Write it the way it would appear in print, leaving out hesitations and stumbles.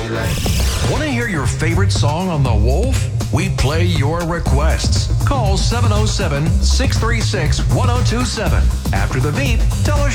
Want to hear your favorite song on The Wolf? We play your requests. Call 707-636-1027. After the beep, tell us